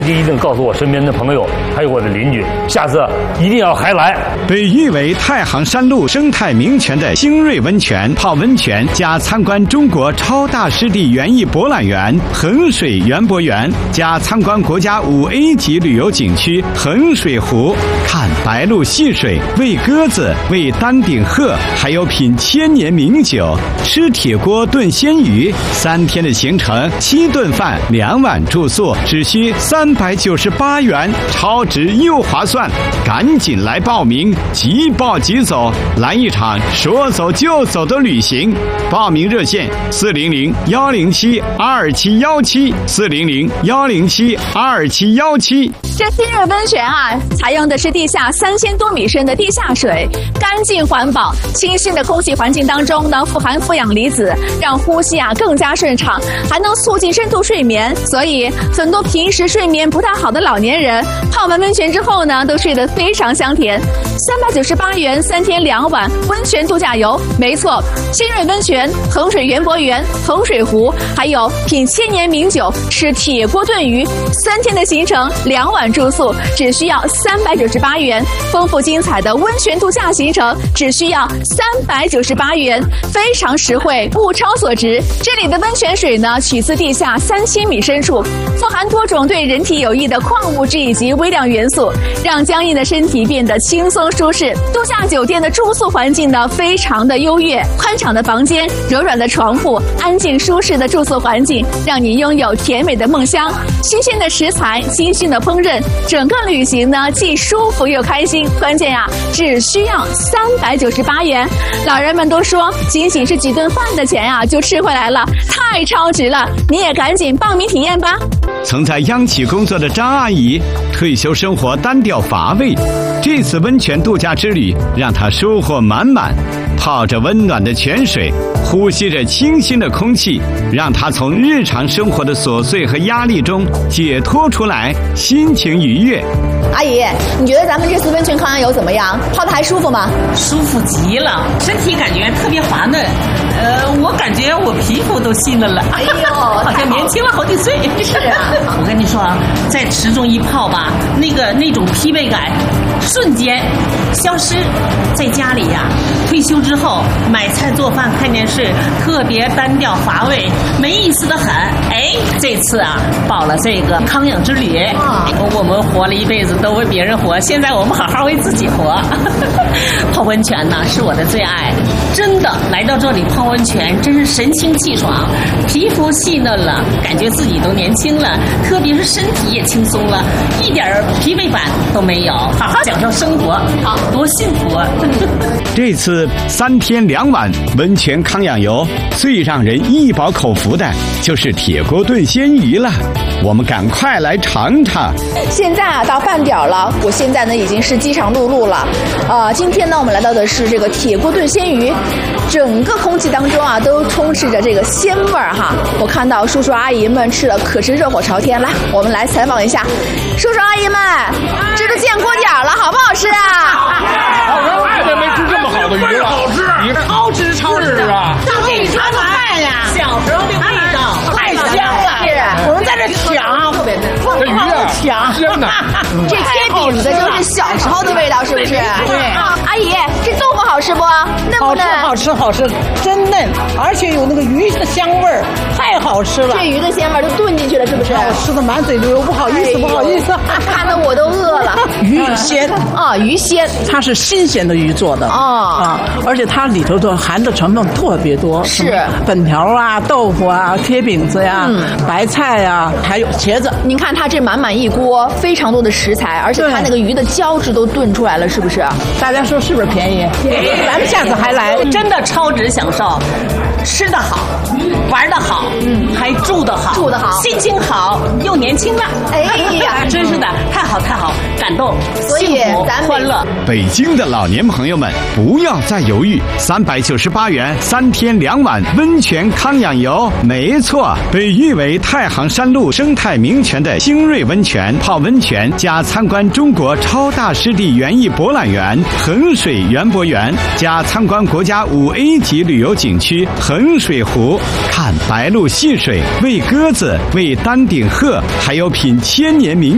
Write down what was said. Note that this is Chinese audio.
一定告诉我身边的朋友，还有我的邻居，下次一定要还来。 被誉为太行山路生态名泉的新锐温泉泡温泉加参观中国超大湿地园艺博览园衡水园博园加参观国家5A 级旅游景区衡水湖，看白鹭戏水，喂鸽子，喂丹顶鹤，还有品千年名酒，吃铁锅炖鲜鱼。3天的行程，7顿饭，2晚住宿，只需398元，超值又划算，赶紧来报名，即报即走，来一场说走就走的旅行。报名热线400-107-2717，400-107-2717。 这新锐温泉啊，采用的是地下3000多米深的地下水，干净环保，清新的空气环境当中呢，富含负氧离子，让呼吸啊更加顺畅，还能促进深度睡眠。所以很多平时睡眠不太好的老年人，泡完温泉之后呢，都睡得非常香甜。398元3天2晚温泉度假游，没错，新锐温泉、衡水园博园、衡水湖，还有品千年名酒、吃铁锅炖鱼，3天的行程2晚住宿只需要398元，丰富精彩的温泉度假行程只需要398元，非常实惠，物超所值。这里的温泉水呢，取自地下3000米深处，富含多种对人体有益的矿物质以及微量元素，让僵硬的身体变得轻松舒适。度假酒店的住宿环境呢，非常的优越，宽敞的房间，柔软的床铺，安静舒适的住宿环境，让你拥有甜美的梦乡。新鲜的食材，新鲜的烹饪，整个旅行呢既舒服又开心。关键呀，只需要398元。老人们都说，仅仅是几顿饭的钱啊，就吃回来了，太超值了！你也赶紧报名体验吧。 曾在央企工作的张阿姨，退休生活单调乏味，这次温泉度假之旅让她收获满满。泡着温暖的泉水，呼吸着清新的空气，让她从日常生活的琐碎和压力中解脱出来，心情愉悦。 阿姨，你觉得咱们这次温泉康养游怎么样？泡得还舒服吗？ 舒服极了，身体感觉特别滑嫩。我感觉我皮肤都细嫩了。 哎呦， 好像年轻了好几岁。 是啊， 我跟你说啊，在池中一泡吧，那种疲惫感瞬间消失。在家里呀，退休之后买菜做饭看电视，特别单调乏味，没意思的很。哎，这次啊，报了这个康养之旅，我们活了一辈子都为别人活，现在我们好好为自己活。泡温泉呢是我的最爱，真的来到这里泡温泉，真是神清气爽，皮肤细嫩了，感觉自己都年轻了，特别是身体也轻松了，一点疲惫感都没有，好好享受生活，好，多幸福啊！ 这次3天2晚温泉康养游，最让人一饱口福的就是铁锅炖鲜鱼了，我们赶快来尝尝。 现在啊，到饭点了，我现在呢已经是饥肠辘辘了。今天呢，我们来到的是这个铁锅炖鲜鱼，整个空气当中啊都充斥着这个鲜味儿哈。我看到叔叔阿姨们吃的可是热火朝天，来，我们来采访一下叔叔阿姨们，这都见锅点了，好不好吃啊？ 爱的没吃这么好的鱼了，好吃，你超值超值啊！ 大给你尝尝看呀，小时候的味道太香了。 是， 我们在这抢，特别这鱼啊， 抢鲜的。 这贴饼子就是小时候的味道，是不是？对。阿姨，这豆腐好吃不？嫩不嫩？ 好吃，好吃，真嫩，而且有那个鱼的香味儿，太好吃了。 这鱼的鲜味儿都炖进去了，是不是？ 我吃的满嘴流，不好意思，不好意思， 看得我都饿了。 鱼鲜啊，鱼鲜， 它是新鲜的鱼做的而且它里头的含的成分特别多， 是粉条啊、豆腐啊、贴饼子呀、白菜呀，还有茄子。 您看它这满满一锅，非常多的食材，而且它那个鱼的胶质都炖出来了，是不是？ 大家说是不是便宜？便宜，咱们下次还来， 真的超值享受，吃得好，玩得好，还住得好，心情好，又年轻了。哎呀，真是的，太好太好，感动，幸福欢乐。 北京的老年朋友们，不要再犹豫，398元3天2晚温泉康养游，没错，被誉为太行山路生态名泉的新锐温泉泡温泉加参观中国超大湿地园艺博览园衡水园博园加参观国家5A 级旅游景区衡水湖，看白鹭戏水，喂鸽子，喂丹顶鹤，还有品千年名